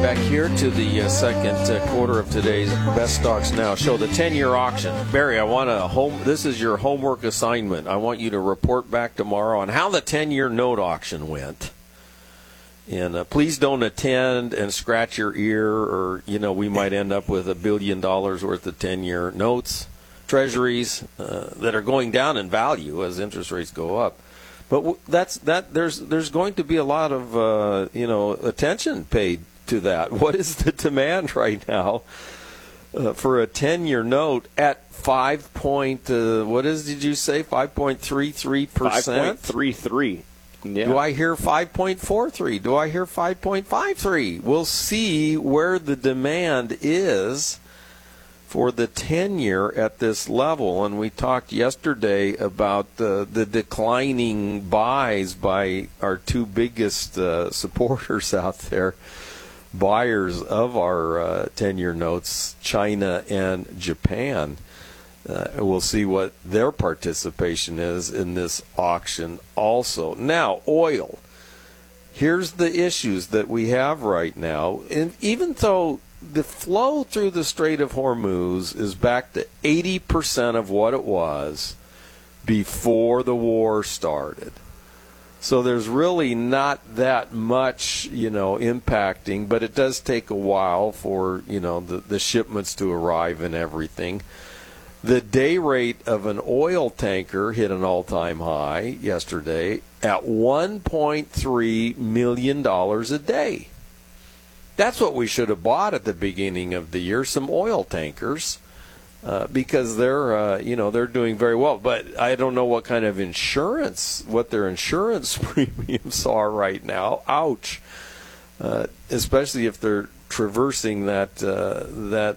Back here to the second quarter of today's Best Stocks Now show, the 10-year auction. Barry, this is your homework assignment. I want you to report back tomorrow on how the 10-year note auction went. And please don't attend and scratch your ear, or, we might end up with $1 billion worth of 10-year notes, treasuries that are going down in value as interest rates go up. But there's going to be a lot of, attention paid to that. What is the demand right now for a 10-year note at 5.33%? 5.33. Yeah. Do I hear 5.43? Do I hear 5.53? We'll see where the demand is for the 10-year at this level. And we talked yesterday about the declining buys by our two biggest supporters out there, buyers of our 10-year notes, China and Japan. We'll see what their participation is in this auction also. Now, oil. Here's the issues that we have right now. And even though the flow through the Strait of Hormuz is back to 80% of what it was before the war started. So there's really not that much, impacting, but it does take a while for, the shipments to arrive and everything. The day rate of an oil tanker hit an all-time high yesterday at $1.3 million a day. That's what we should have bought at the beginning of the year, some oil tankers, because they're doing very well. But I don't know what kind of what their insurance premiums are right now. Ouch. Especially if they're traversing that